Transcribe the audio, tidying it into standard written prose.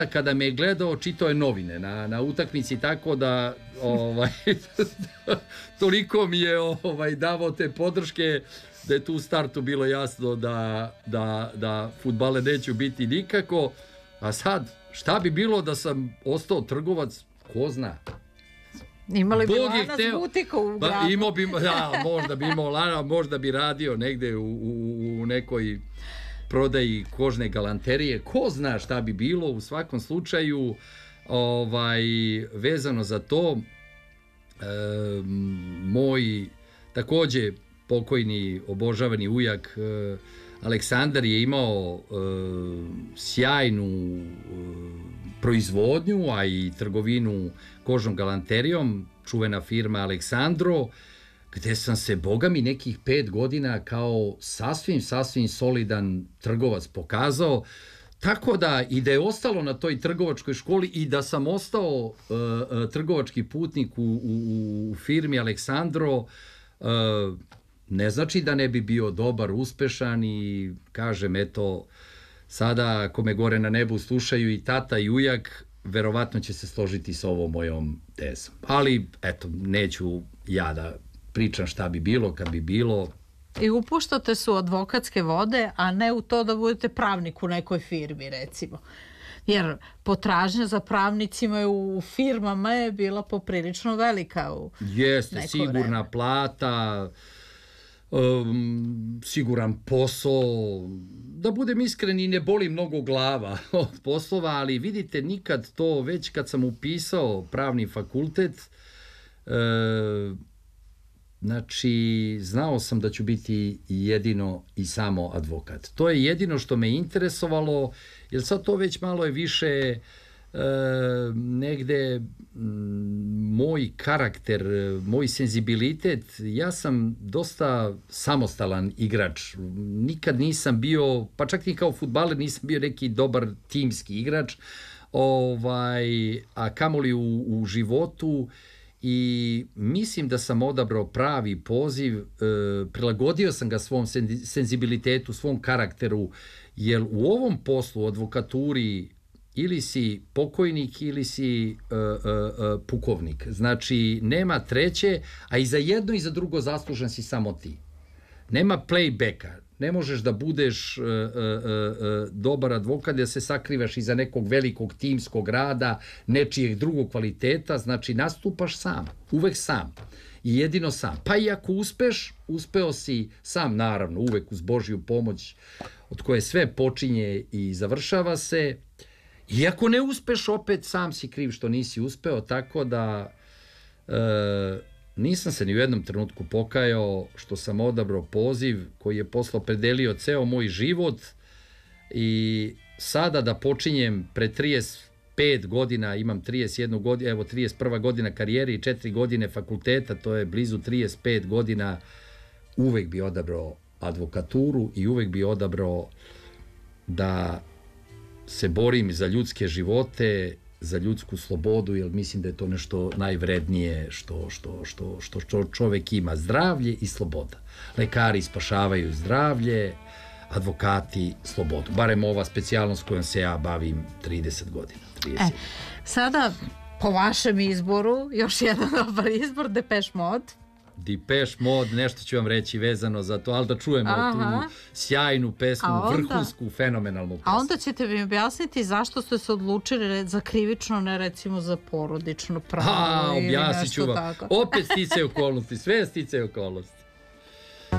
kada me je gledao, čitao je novine na utakmici, tako da toliko mi je davao te podrške da je tu u startu bilo jasno da fudbaler neću biti nikako. A sad, šta bi bilo da sam ostao trgovac, ko zna. Imali bi lanac butika u gradu. Imao bi, možda bi imao lanac, možda bi radio negde u nekoj prodaji kožne galanterije, ko zna šta bi bilo. U svakom slučaju, vezano za to, moj takođe pokojni obožavani ujak Aleksandar je imao sjajnu proizvodnju, a i trgovinu kožnom galanterijom, čuvena firma Aleksandro, gde sam se, boga mi, nekih 5 godina kao sasvim solidan trgovac pokazao, tako da i da je ostalo na toj trgovačkoj školi i da sam ostao trgovački putnik u firmi Aleksandro, ne znači da ne bi bio dobar, uspešan i kažem, eto, sada ako me gore na nebu slušaju i tata i ujak, verovatno će se složiti sa ovom mojom tezom. Ali, eto, neću ja da pričam šta bi bilo kad bi bilo. I upuštate se u advokatske vode, a ne u to da budete pravnik u nekoj firmi, recimo. Jer potražnja za pravnicima u firmama je bila poprilično velika u Jeste, sigurna plata, siguran posao, da budem iskren, i ne boli mnogo glava od poslova, ali vidite, nikad to, već kad sam upisao pravni fakultet, znači, znao sam da ću biti jedino i samo advokat. To je jedino što me interesovalo, jer sad to već malo je više negde moj karakter, moj senzibilitet. Ja sam dosta samostalan igrač. Nikad nisam bio, pa čak ni kao fudbaler nisam bio neki dobar timski igrač, a kamoli u životu. I mislim da sam odabrao pravi poziv, prilagodio sam ga svom senzibilitetu, svom karakteru, jer u ovom poslu, advokaturi, ili si pokojnik ili si pukovnik. Znači, nema treće, a i za jedno i za drugo zaslužan si samo ti. Nema playbacka. Ne možeš da budeš dobar advokat, da se sakrivaš iza nekog velikog timskog rada, nečijeg drugog kvaliteta. Znači, nastupaš sam, uvek sam. I jedino sam. Pa i ako uspeš, uspeo si sam, naravno, uvek uz Božju pomoć, od koje sve počinje i završava se. I ako ne uspeš, opet sam si kriv što nisi uspeo, tako da nisam se ni u jednom trenutku pokajao što sam odabrao poziv koji je posle opredelio ceo moj život. I sada da počinjem pred 35 godina, imam 31 godinu, evo 31. godina karijere i 4 godine fakulteta, to je blizu 35 godina, uvek bi odabrao advokaturu i uvek bi odabrao da se borim za ljudske živote, za ljudsku slobodu, jer mislim da je to nešto najvrednije što čovek ima. Zdravlje i sloboda. Lekari spašavaju zdravlje, advokati slobodu. Barem ova specijalnost kojom se ja bavim 30 godina. Sada, po vašem izboru, još jedan dobar izbor, Depeche Mode. Depeche Mode, nešto ću vam reći vezano za to, ali da čujemo tu sjajnu pesmu, vrhunsku, fenomenalnu pesmu. A onda ćete mi objasniti zašto ste se odlučili za krivično, ne recimo za porodično pravo ili nešto tako. Opet stice okolnosti, sve stice okolnosti.